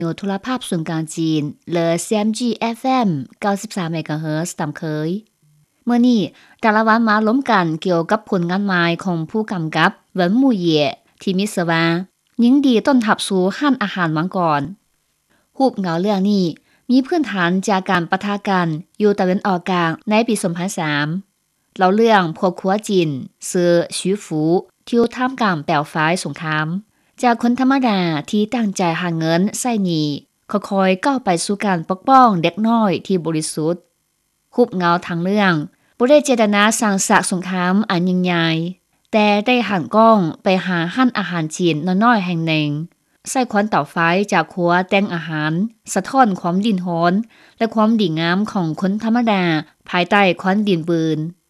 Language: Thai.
อยู่โทรภาพส่วนกลางจีนเลอ CMG FM 93 MHz ตามเคยเมื่อนี้แต่ละวันมาล้มกันเกี่ยวกับผลงานใหม่ของผู้กำกับเหวินหมู่เหย่ที่มีชื่อว่าหญิงดีต้นทับสู่ห้านอาหารมังกรรูปเงาเรื่องนี้มีพื้นฐานจากการปะทะกันอยู่ตะวันออกกลางในปี 2003 เล่าเรื่องพวกครัวจีนชื่อชูฟูที่อยู่ท่ามกลางแปลวไฟสงครามจากคนธรรมดาที่ตั้งใจหาเงินใช้หนี้ค่อยๆก้าวไปสู่การปกป้องเด็กน้อยที่บริสุทธิ์รูปเงาทางเรื่องบ่ได้เจตนาสร้างสรรค์สงครามอันยิ่งใหญ่แต่ได้หันกล้องไปหาร้านอาหารจีนน้อยๆแห่งหนึ่งใส่ควันเตาไฟจากครัวแต่งอาหารสะท้อนความดินร้อนและความดีงามของคนธรรมดาภายใต้ควันดินปืน